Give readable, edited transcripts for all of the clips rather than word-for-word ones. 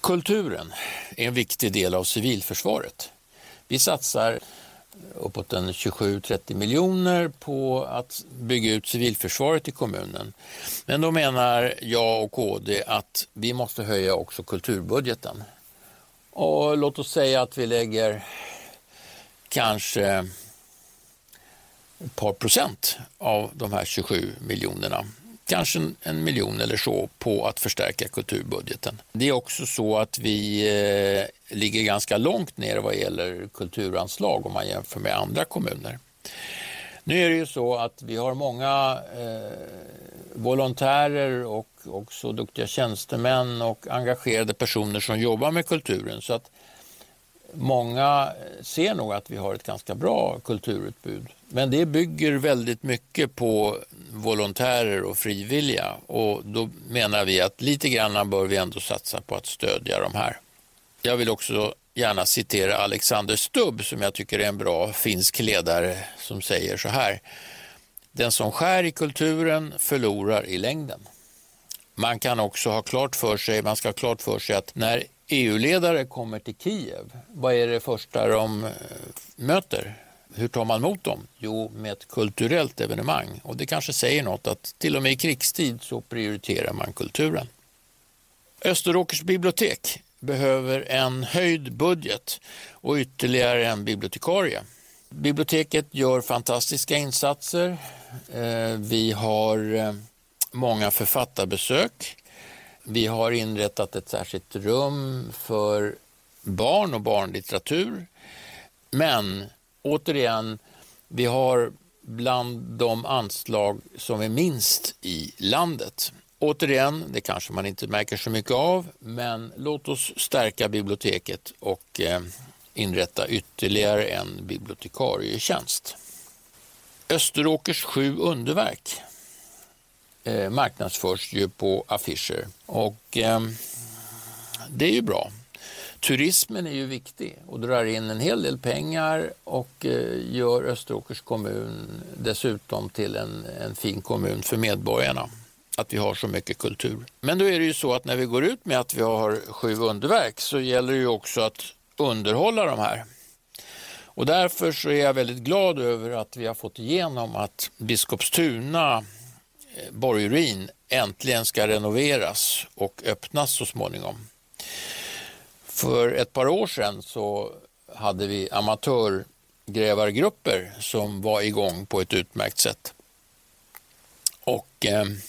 Kulturen är en viktig del av civilförsvaret. Vi satsar uppåt 27-30 miljoner på att bygga ut civilförsvaret i kommunen. Men då menar jag och KD att vi måste höja också kulturbudgeten. Och låt oss säga att vi lägger kanske ett par procent av de här 27 miljonerna. Kanske 1 miljon eller så på att förstärka kulturbudgeten. Det är också så att vi ligger ganska långt ner vad gäller kulturanslag om man jämför med andra kommuner. Nu är det ju så att vi har många volontärer och också duktiga tjänstemän och engagerade personer som jobbar med kulturen, så att många ser nog att vi har ett ganska bra kulturutbud. Men det bygger väldigt mycket på volontärer och frivilliga, och då menar vi att lite grann bör vi ändå satsa på att stödja de här. Jag vill också gärna citera Alexander Stubb, som jag tycker är en bra finsk ledare, som säger så här: den som skär i kulturen förlorar i längden. Man kan också ha klart för sig, att när EU-ledare kommer till Kiev, vad är det första de möter? Hur tar man emot dem? Jo, med ett kulturellt evenemang. Och det kanske säger något att till och med i krigstid så prioriterar man kulturen. Österåkers bibliotek behöver en höjd budget och ytterligare en bibliotekarie. Biblioteket gör fantastiska insatser. Vi har många författarbesök. Vi har inrättat ett särskilt rum för barn och barnlitteratur. Men återigen, vi har bland de anslag som är minst i landet. Återigen, det kanske man inte märker så mycket av, men låt oss stärka biblioteket och inrätta ytterligare en bibliotekarietjänst. Österåkers 7 underverk marknadsförs ju på affischer, och det är ju bra. Turismen är ju viktig och drar in en hel del pengar och gör Österåkers kommun dessutom till en fin kommun för medborgarna, att vi har så mycket kultur. Men då är det ju så att när vi går ut med att vi har 7 underverk så gäller det ju också att underhålla de här. Och därför så är jag väldigt glad över att vi har fått igenom att Biskopstuna borgruin äntligen ska renoveras och öppnas så småningom. För ett par år sedan så hade vi amatörgrävargrupper som var igång på ett utmärkt sätt. Och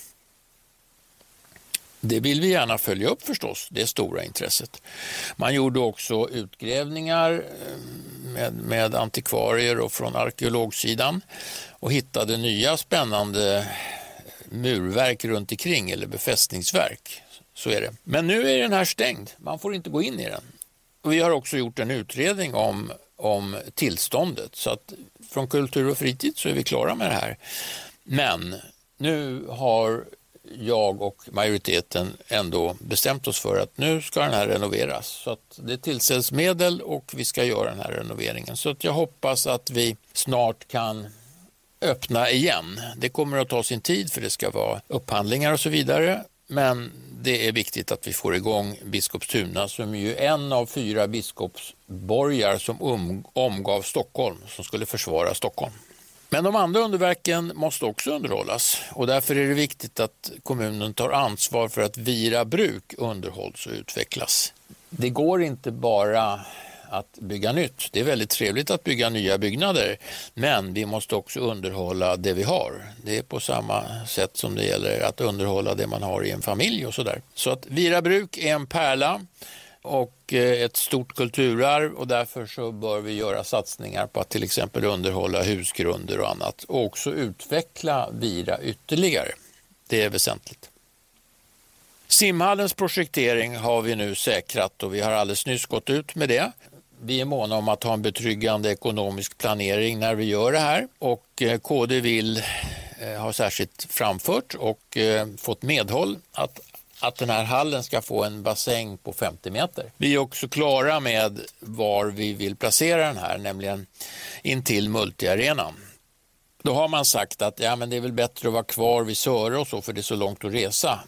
det vill vi gärna följa upp förstås, det stora intresset. Man gjorde också utgrävningar med antikvarier och från arkeologsidan och hittade nya spännande murverk runt omkring, eller befästningsverk. Så är det. Men nu är den här stängd. Man får inte gå in i den. Och vi har också gjort en utredning om tillståndet. Så att från Kultur och fritid så är vi klara med det här. Men nu har jag och majoriteten ändå bestämt oss för att nu ska den här renoveras. Så att det tillsätts medel och vi ska göra den här renoveringen. Så att jag hoppas att vi snart kan öppna igen. Det kommer att ta sin tid för det ska vara upphandlingar och så vidare. Men det är viktigt att vi får igång Biskopstuna, som är ju en av 4 biskopsborgar som omgav Stockholm, som skulle försvara Stockholm. Men de andra underverken måste också underhållas, och därför är det viktigt att kommunen tar ansvar för att Vira bruk underhålls och utvecklas. Det går inte bara att bygga nytt. Det är väldigt trevligt att bygga nya byggnader, men vi måste också underhålla det vi har. Det är på samma sätt som det gäller att underhålla det man har i en familj och sådär. Så att Vira bruk är en pärla och ett stort kulturarv, och därför så bör vi göra satsningar på att till exempel underhålla husgrunder och annat, och också utveckla Vira ytterligare. Det är väsentligt. Simhallens projektering har vi nu säkrat och vi har alldeles nyss gått ut med det. Vi är måna om att ha en betryggande ekonomisk planering när vi gör det här, och KD vill ha särskilt framfört och fått medhåll att den här hallen ska få en bassäng på 50 meter. Vi är också klara med var vi vill placera den här, nämligen intill multiarenan. Då har man sagt att men det är väl bättre att vara kvar vid Söre och så, för det är så långt att resa.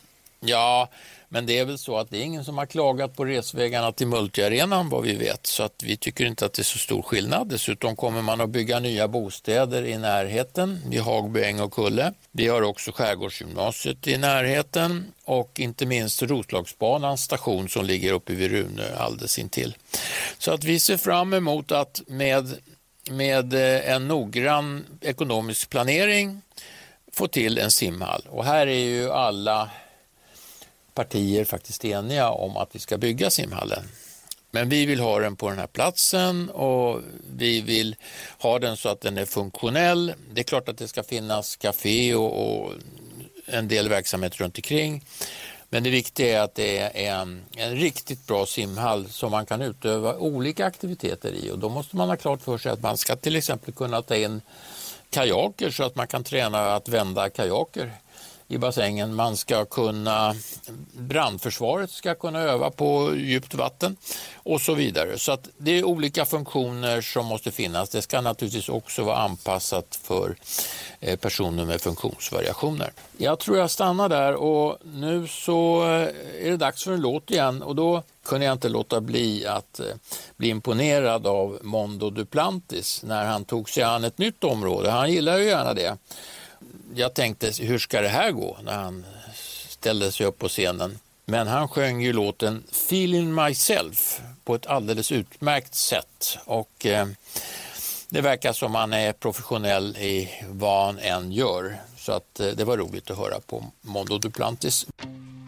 Ja, men det är väl så att det är ingen som har klagat på resvägarna till multiarenan vad vi vet. Så att vi tycker inte att det är så stor skillnad. Dessutom kommer man att bygga nya bostäder i närheten vid Hagby, Äng och Kulle. Vi har också Skärgårdsgymnasiet i närheten och inte minst Roslagsbanans station som ligger uppe vid Runö alldeles intill. Så att vi ser fram emot att med en noggrann ekonomisk planering få till en simhall. Och här är ju alla partier faktiskt eniga om att vi ska bygga simhallen. Men vi vill ha den på den här platsen och vi vill ha den så att den är funktionell. Det är klart att det ska finnas café och en del verksamhet runt omkring. Men det viktiga är att det är en riktigt bra simhall som man kan utöva olika aktiviteter i. Och då måste man ha klart för sig att man ska till exempel kunna ta in kajaker så att man kan träna att vända kajaker i bassängen. Man ska kunna, brandförsvaret ska kunna öva på djupt vatten och så vidare. Så att det är olika funktioner som måste finnas. Det ska naturligtvis också vara anpassat för personer med funktionsvariationer. Jag tror jag stannar där och nu så är det dags för en låt igen och då kunde jag inte låta bli att bli imponerad av Mondo Duplantis när han tog sig an ett nytt område. Han gillar ju gärna det. Jag tänkte, hur ska det här gå när han ställde sig upp på scenen? Men han sjöng ju låten Feeling Myself på ett alldeles utmärkt sätt. Och det verkar som han är professionell i vad han än gör. Så att det var roligt att höra på Mondo Duplantis.